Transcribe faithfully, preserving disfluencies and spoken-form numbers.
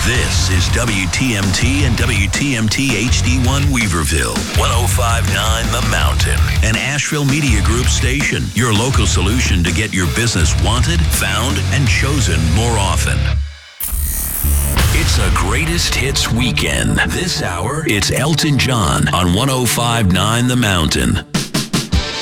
This is W T M T and W T M T H D one Weaverville, one oh five point nine The Mountain, an Asheville Media Group station, your local solution to get your business wanted, found, and chosen more often. It's a greatest hits weekend. This hour, it's Elton John on one oh five point nine The Mountain.